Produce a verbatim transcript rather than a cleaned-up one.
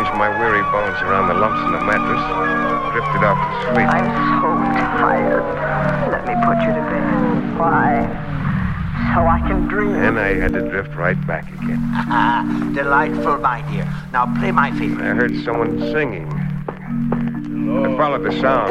arranged my weary bones around the lumps in the mattress, drifted off to sleep. I'm so tired. Let me put you to bed. Why? So I can dream. Then I had to drift right back again. Delightful, my dear. Now play my favorite. I heard someone singing. I followed the sound.